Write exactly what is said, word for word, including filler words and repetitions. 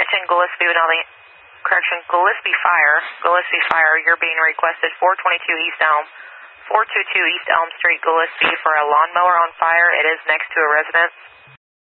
ten Gillespie, Benelli, correction, Gillespie Fire, Gillespie Fire, you're being requested four twenty-two East Elm, four twenty-two East Elm Street, Gillespie, for a lawnmower on fire. It is next to a residence.